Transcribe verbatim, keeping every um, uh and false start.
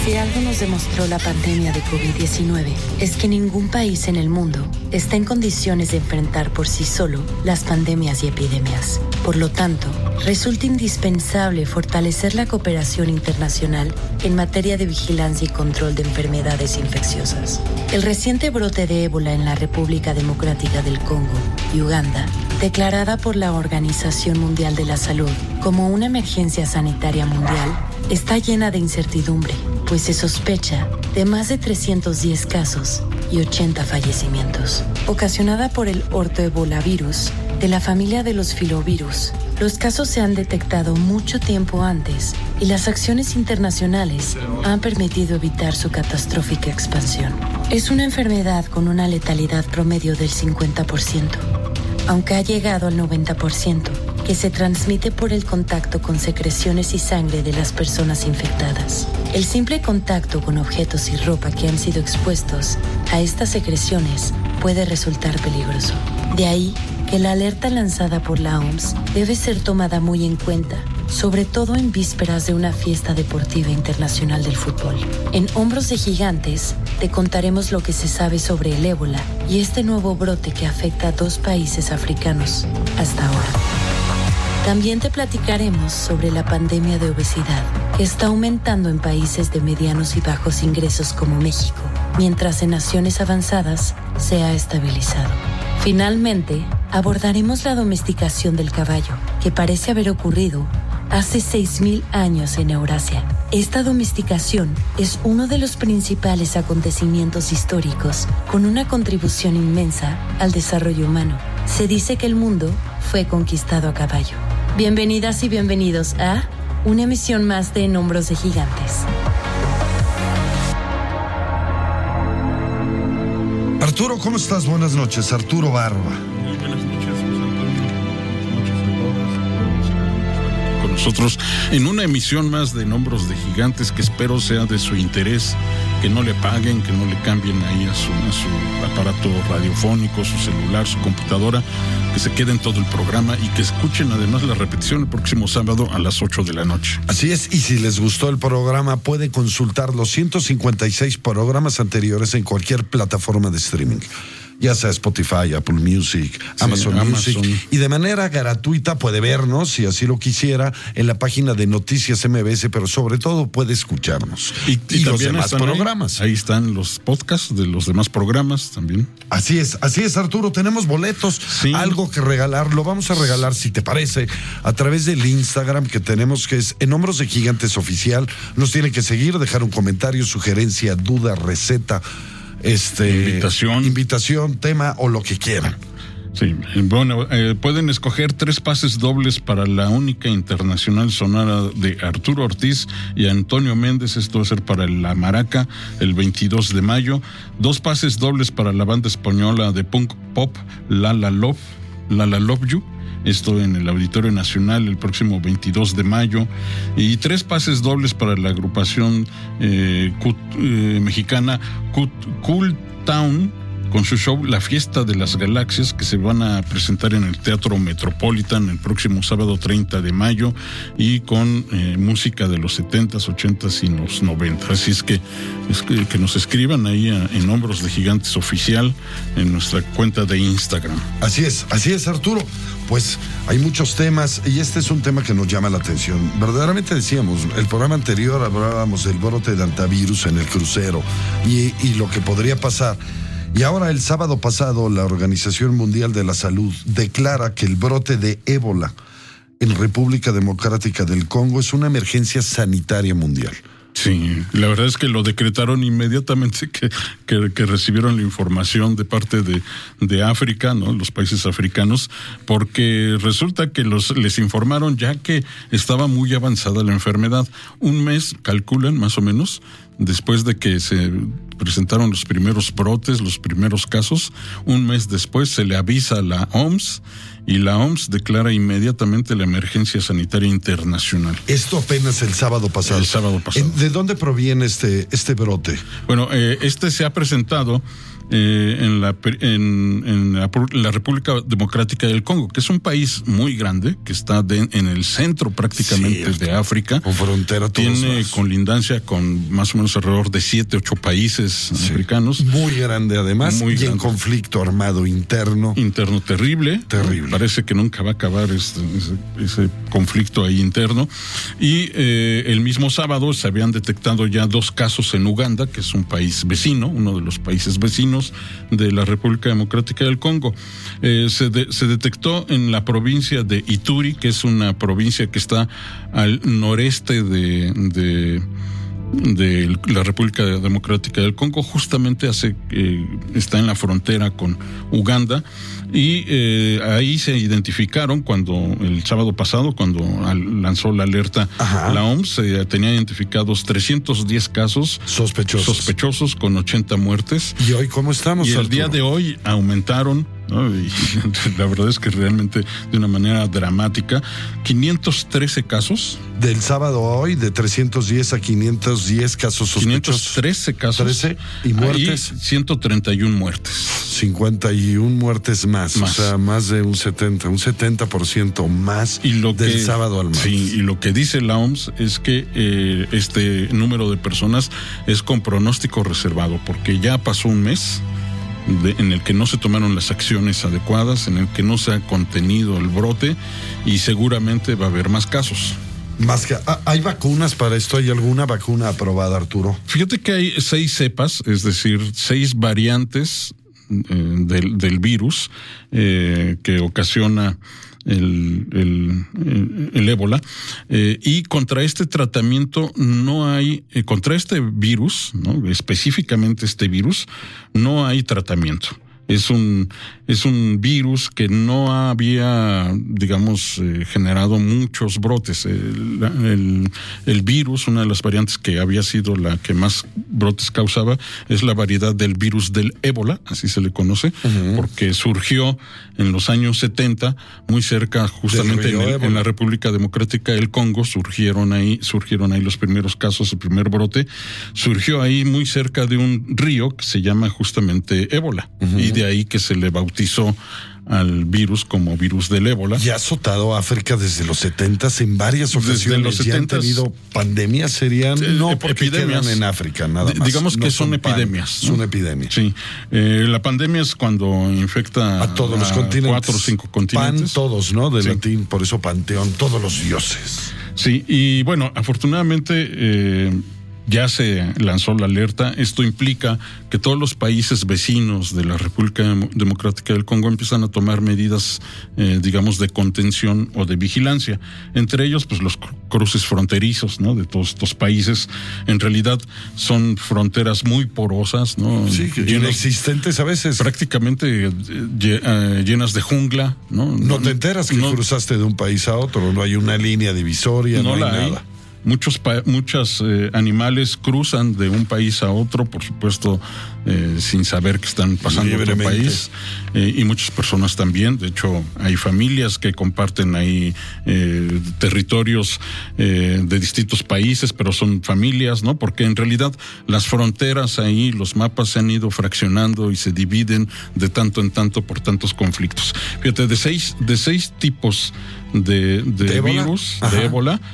Si algo nos demostró la pandemia de covid diecinueve es que ningún país en el mundo está en condiciones de enfrentar por sí solo las pandemias y epidemias. Por lo tanto, resulta indispensable fortalecer la cooperación internacional en materia de vigilancia y control de enfermedades infecciosas. El reciente brote de ébola en la República Democrática del Congo y Uganda, declarada por la Organización Mundial de la Salud como una emergencia sanitaria mundial, está llena de incertidumbre, pues se sospecha de más de trescientos diez casos y ochenta fallecimientos, ocasionada por el ortoebolavirus de la familia de los filovirus. Los casos se han detectado mucho tiempo antes y las acciones internacionales han permitido evitar su catastrófica expansión. Es una enfermedad con una letalidad promedio del cincuenta por ciento, aunque ha llegado al noventa por ciento, que se transmite por el contacto con secreciones y sangre de las personas infectadas. El simple contacto con objetos y ropa que han sido expuestos a estas secreciones puede resultar peligroso. De ahí que la alerta lanzada por la O M S debe ser tomada muy en cuenta, sobre todo en vísperas de una fiesta deportiva internacional del fútbol. En Hombros de Gigantes te contaremos lo que se sabe sobre el ébola y este nuevo brote que afecta a dos países africanos hasta ahora. También te platicaremos sobre la pandemia de obesidad, que está aumentando en países de medianos y bajos ingresos como México, mientras en naciones avanzadas se ha estabilizado. Finalmente, abordaremos la domesticación del caballo, que parece haber ocurrido hace seis mil años en Eurasia. Esta domesticación es uno de los principales acontecimientos históricos con una contribución inmensa al desarrollo humano. Se dice que el mundo fue conquistado a caballo. Bienvenidas y bienvenidos a una emisión más de En Hombros de Gigantes. Arturo, ¿cómo estás? Buenas noches. Arturo Barba. Muy buenas noches, José Antonio. Buenas noches a todos. Con nosotros en una emisión más de En Hombros de Gigantes que espero sea de su interés, que no le paguen, que no le cambien ahí a su, a su aparato radiofónico, su celular, su computadora, que se queden todo el programa y que escuchen además la repetición el próximo sábado a las ocho de la noche. Así es, y si les gustó el programa, pueden consultar los ciento cincuenta y seis programas anteriores en cualquier plataforma de streaming. Ya sea Spotify, Apple Music, sí, Amazon, Amazon Music, y de manera gratuita puede vernos, si así lo quisiera, en la página de Noticias M B S, pero sobre todo puede escucharnos. Y, y, y los demás programas. Ahí, ahí están los podcasts de los demás programas también. Así es, así es, Arturo, tenemos boletos, sí. Algo que regalar, lo vamos a regalar, si te parece, a través del Instagram que tenemos, que es En Hombros de Gigantes Oficial. Nos tiene que seguir, dejar un comentario, sugerencia, duda, receta, Este, invitación, invitación, tema o lo que quieran. Sí, bueno, eh, pueden escoger tres pases dobles para la única internacional sonora de Arturo Ortiz y Antonio Méndez. Esto va a ser para La Maraca el veintidós de mayo. Dos pases dobles para la banda española de punk pop La La Love, La La Love You. Esto en el Auditorio Nacional el próximo veintidós de mayo. Y tres pases dobles para la agrupación eh, cut, eh, mexicana cut, Cool Town, con su show La Fiesta de las Galaxias, que se van a presentar en el Teatro Metropolitan el próximo sábado treinta de mayo, y con eh, música de los setentas, ochentas y los noventas. Así es que, es que, que nos escriban ahí a, en Hombros de Gigantes Oficial en nuestra cuenta de Instagram. Así es, así es, Arturo. Pues hay muchos temas y este es un tema que nos llama la atención. Verdaderamente decíamos, el programa anterior hablábamos del brote de antivirus en el crucero y, y lo que podría pasar. Y ahora el sábado pasado la Organización Mundial de la Salud declara que el brote de ébola en República Democrática del Congo es una emergencia sanitaria mundial. Sí, la verdad es que lo decretaron inmediatamente que, que, que recibieron la información de parte de, de África, ¿no? Los países africanos, porque resulta que los les informaron ya que estaba muy avanzada la enfermedad. Un mes, calculan más o menos, después de que se presentaron los primeros brotes, los primeros casos, un mes después se le avisa a la O M S y la O M S declara inmediatamente la emergencia sanitaria internacional. Esto apenas el sábado pasado. El sábado pasado. ¿De dónde proviene este, este brote? Bueno, eh, este se ha presentado eh, en, la, en, en la, la República Democrática del Congo, que es un país muy grande, que está de, en el centro prácticamente sí, de África. Con frontera todos Tiene más. Conlindancia con más o menos alrededor de siete, ocho países sí. africanos. Muy grande además, muy y grande. en conflicto armado interno. Interno terrible. Terrible. Parece que nunca va a acabar este, ese, ese conflicto ahí interno. Y eh, el mismo sábado se habían detectado ya dos casos en Uganda, que es un país vecino, uno de los países vecinos de la República Democrática del Congo. Eh, se, de, se detectó en la provincia de Ituri, que es una provincia que está al noreste de, de, de la República Democrática del Congo, justamente hace, eh, está en la frontera con Uganda, y eh, ahí se identificaron cuando el sábado pasado, cuando al, lanzó la alerta Ajá. la O M S, eh, tenía identificados trescientos diez casos sospechosos. sospechosos con ochenta muertes. ¿Y hoy cómo estamos, Y el Arturo? día de hoy aumentaron, ¿no? Y la verdad es que realmente de una manera dramática, quinientos trece casos. Del sábado a hoy, de trescientos diez a quinientos diez casos sospechosos. quinientos trece casos. trece y muertes. Y ciento treinta y uno muertes. cincuenta y una muertes más, más. O sea, más de un setenta, un setenta por ciento más y lo del que, sábado al martes. Sí, y lo que dice la O M S es que eh, este número de personas es con pronóstico reservado, porque ya pasó un mes De, en el que no se tomaron las acciones adecuadas, en el que no se ha contenido el brote, y seguramente va a haber más casos. Más que, ¿hay vacunas para esto? ¿Hay alguna vacuna aprobada, Arturo? Fíjate que hay seis cepas, es decir, seis variantes eh, del, del virus eh, que ocasiona El, el, el, el ébola, eh, y contra este tratamiento no hay, eh, contra este virus, ¿no? Específicamente este virus, no hay tratamiento. Es un, es un virus que no había, digamos, eh, generado muchos brotes. El, el, el virus, una de las variantes que había sido la que más brotes causaba, es la variedad del virus del ébola, así se le conoce, uh-huh. porque surgió en los años setenta, muy cerca, justamente en, el, en la República Democrática del Congo, surgieron ahí, surgieron ahí los primeros casos, el primer brote, surgió ahí muy cerca de un río que se llama justamente ébola, uh-huh. y de ahí que se le bautizó al virus como virus del ébola. Y ha azotado a África desde los setentas en varias ocasiones. Desde los setentas, ya han tenido pandemias, serían eh, no porque epidemias quedan en África, nada más. Digamos que no son, son epidemias. Pan, ¿no? Son epidemias. Sí. Eh, la pandemia es cuando infecta a todos a los continentes. Cuatro o cinco continentes. Pan todos, ¿no? De sí. latín, por eso panteón, todos los dioses. Sí, y bueno, afortunadamente eh, ya se lanzó la alerta. Esto implica que todos los países vecinos de la República Democrática del Congo empiezan a tomar medidas, eh, digamos, de contención o de vigilancia. Entre ellos, pues los cruces fronterizos, ¿no? De todos estos países. En realidad son fronteras muy porosas, ¿no? Sí, inexistentes a veces. Prácticamente eh, llenas de jungla, ¿no? No te enteras que no, cruzaste de un país a otro, no hay una línea divisoria, no, no hay hay. nada. Muchos pa- muchos eh, animales cruzan de un país a otro, por supuesto, eh, sin saber que están pasando a otro país, eh, y muchas personas también. De hecho, hay familias que comparten ahí eh, territorios eh, de distintos países, pero son familias, ¿no? Porque en realidad las fronteras ahí, los mapas se han ido fraccionando y se dividen de tanto en tanto por tantos conflictos. Fíjate, de seis, de seis tipos de, de, ¿De virus, ébola? de ébola,